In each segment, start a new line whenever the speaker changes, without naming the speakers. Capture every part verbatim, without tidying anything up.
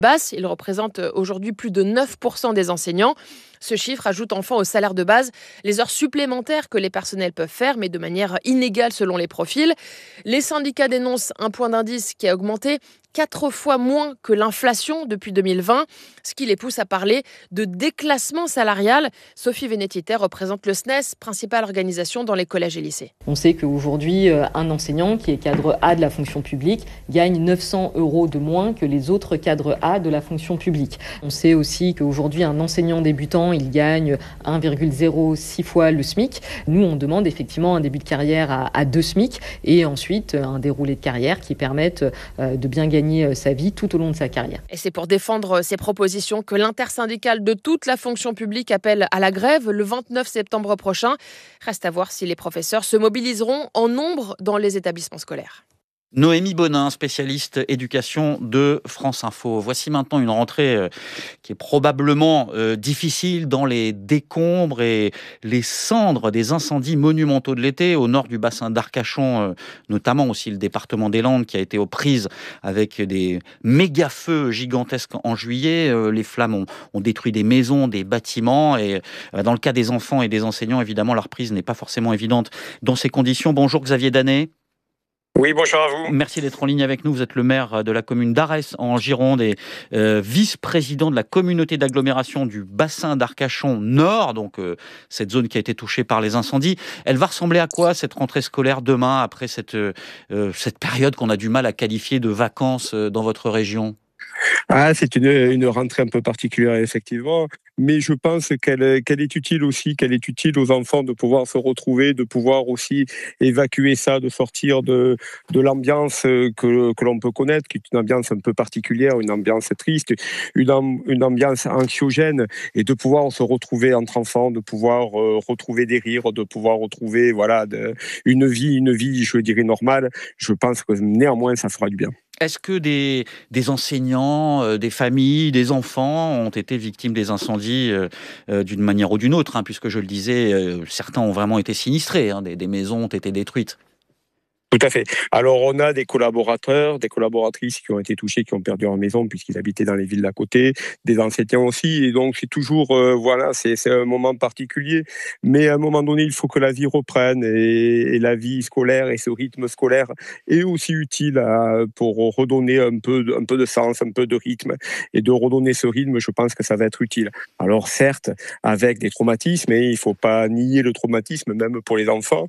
basse. Il représente aujourd'hui plus de neuf pour cent des enseignants. Ce chiffre ajoute enfin au salaire de base les heures supplémentaires que les personnels peuvent faire, mais de manière inégale selon les profils. Les syndicats dénoncent un point d'indice qui a augmenté quatre fois moins que l'inflation depuis deux mille vingt, ce qui les pousse à parler de déclassement salarial. Sophie Vénétité représente le S N E S, principale organisation dans les collèges et lycées.
On sait qu'aujourd'hui, un enseignant qui est cadre A de la fonction publique gagne neuf cents euros de moins que les autres cadres A de la fonction publique. On sait aussi qu'aujourd'hui, un enseignant débutant, il gagne un virgule zéro six fois le SMIC. Nous, on demande effectivement un début de carrière à, à deux SMIC et ensuite un déroulé de carrière qui permette de bien gagner sa vie tout au long de sa carrière.
Et c'est pour défendre ces propositions que l'intersyndicale de toute la fonction publique appelle à la grève le vingt-neuf septembre prochain. Reste à voir si les professeurs se mobiliseront en nombre dans les établissements scolaires.
Noémie Bonin, spécialiste éducation de France Info. Voici maintenant une rentrée euh, qui est probablement euh, difficile dans les décombres et les cendres des incendies monumentaux de l'été au nord du bassin d'Arcachon, euh, notamment aussi le département des Landes qui a été aux prises avec des méga feux gigantesques en juillet. Euh, les flammes ont, ont détruit des maisons, des bâtiments et euh, dans le cas des enfants et des enseignants, évidemment, la reprise n'est pas forcément évidente dans ces conditions. Bonjour Xavier Danet.
Oui, bonjour à vous.
Merci d'être en ligne avec nous. Vous êtes le maire de la commune d'Arès en Gironde et euh, vice-président de la communauté d'agglomération du bassin d'Arcachon Nord, donc euh, cette zone qui a été touchée par les incendies. Elle va ressembler à quoi cette rentrée scolaire demain après cette, euh, cette période qu'on a du mal à qualifier de vacances euh, dans votre région ?
Ah, c'est une, une rentrée un peu particulière, effectivement, mais je pense qu'elle, qu'elle est utile aussi, qu'elle est utile aux enfants de pouvoir se retrouver, de pouvoir aussi évacuer ça, de sortir de, de l'ambiance que, que l'on peut connaître, qui est une ambiance un peu particulière, une ambiance triste, une, une ambiance anxiogène, et de pouvoir se retrouver entre enfants, de pouvoir euh, retrouver des rires, de pouvoir retrouver voilà, de, une vie, une vie, je dirais, normale. Je pense que néanmoins, ça fera du bien.
Est-ce que des, des enseignants, euh, des familles, des enfants ont été victimes des incendies euh, euh, d'une manière ou d'une autre, hein, puisque je le disais, euh, certains ont vraiment été sinistrés, hein, des, des maisons ont été détruites.
Tout à fait. Alors, on a des collaborateurs, des collaboratrices qui ont été touchés, qui ont perdu leur maison puisqu'ils habitaient dans les villes d'à côté, des enseignants aussi. Et donc, c'est toujours, euh, voilà, c'est, c'est un moment particulier. Mais à un moment donné, il faut que la vie reprenne et, et la vie scolaire et ce rythme scolaire est aussi utile à, pour redonner un peu, un peu de sens, un peu de rythme. Et de redonner ce rythme, je pense que ça va être utile. Alors, certes, avec des traumatismes, et il ne faut pas nier le traumatisme, même pour les enfants,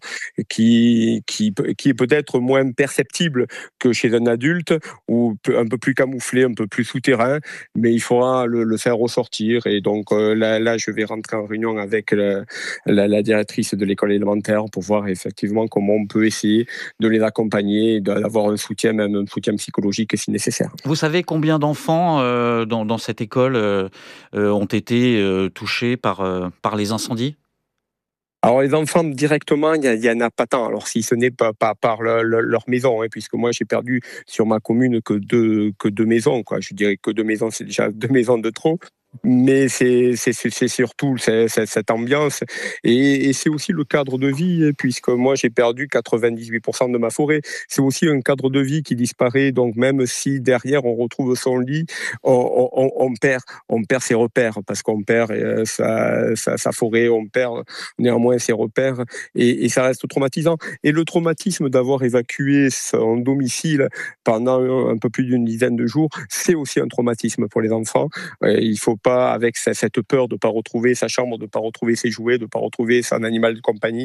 qui, qui, qui est peut-être être moins perceptible que chez un adulte ou un peu plus camouflé, un peu plus souterrain, mais il faudra le, le faire ressortir et donc euh, là, là je vais rentrer en réunion avec la, la, la directrice de l'école élémentaire pour voir effectivement comment on peut essayer de les accompagner et d'avoir un soutien, même un soutien psychologique si nécessaire.
Vous savez combien d'enfants euh, dans, dans cette école euh, euh, ont été euh, touchés par, euh, par les incendies ?
Alors les enfants directement, il y, y en a pas tant. Alors si ce n'est pas, pas par le, le, leur maison, hein, puisque moi j'ai perdu sur ma commune que deux que deux maisons, quoi. Je dirais que deux maisons, c'est déjà deux maisons de trop. Mais c'est, c'est, c'est surtout c'est, c'est cette ambiance et, et c'est aussi le cadre de vie, puisque moi j'ai perdu quatre-vingt-dix-huit pour cent de ma forêt. C'est aussi un cadre de vie qui disparaît. Donc même si derrière on retrouve son lit, on, on, on perd, on perd ses repères parce qu'on perd euh, sa, sa, sa forêt, on perd néanmoins ses repères et, et ça reste traumatisant. Et le traumatisme d'avoir évacué son domicile pendant un, un peu plus d'une dizaine de jours, c'est aussi un traumatisme pour les enfants. Euh, il faut pas avec cette peur de ne pas retrouver sa chambre, de ne pas retrouver ses jouets, de ne pas retrouver son animal de compagnie.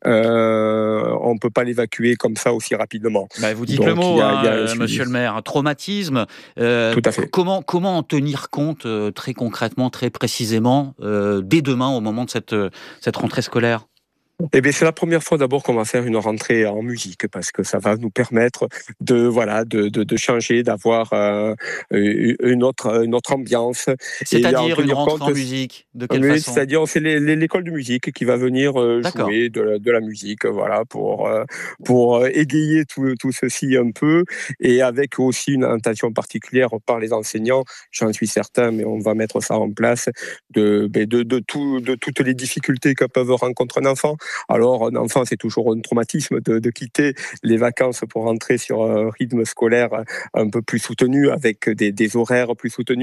Euh, on ne peut pas l'évacuer comme ça aussi rapidement.
Bah, vous dites
Donc,
le mot,
y a,
hein,
y a
euh, monsieur le maire, un traumatisme. Euh,
Tout à fait.
Comment, comment en tenir compte euh, très concrètement, très précisément, euh, dès demain, au moment de cette, euh, cette rentrée scolaire ?
Eh bien, c'est la première fois d'abord qu'on va faire une rentrée en musique parce que ça va nous permettre de voilà de de, de changer, d'avoir euh, une autre une autre ambiance.
C'est-à-dire une rentrée en musique. De quelle
oui,
façon ?
c'est-à-dire c'est les, les, l'école de musique qui va venir euh, jouer de la, de la musique, voilà pour euh, pour égayer tout tout ceci un peu et avec aussi une intention particulière par les enseignants. J'en suis certain, mais on va mettre ça en place de de de, de, tout, de toutes les difficultés que peuvent rencontrer un enfant. Alors un enfant, c'est toujours un traumatisme de, de quitter les vacances pour rentrer sur un rythme scolaire un peu plus soutenu, avec des, des horaires plus soutenus.